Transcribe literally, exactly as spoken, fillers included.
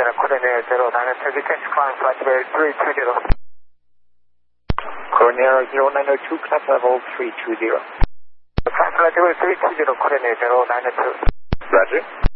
Cessna Coordinator zero nine two, request climb flight level three two zero. Coordinator zero nine two, climb level three two zero. Climb flight level three two zero, Coordinator zero nine two. Roger.